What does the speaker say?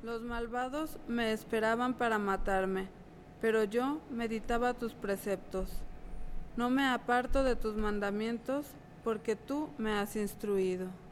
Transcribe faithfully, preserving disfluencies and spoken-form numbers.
Los malvados me esperaban para matarme, pero yo meditaba tus preceptos. No me aparto de tus mandamientos, porque tú me has instruido.